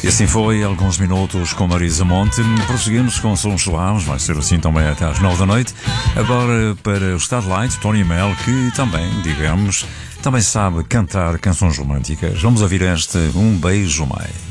E assim foi, alguns minutos com Marisa Monte. Prosseguimos com Sons Suaves, vai ser assim também até às 9 da noite. Agora para o Starlight, Tony Mel, que também, digamos, também sabe cantar canções românticas. Vamos ouvir este Um Beijo Mais.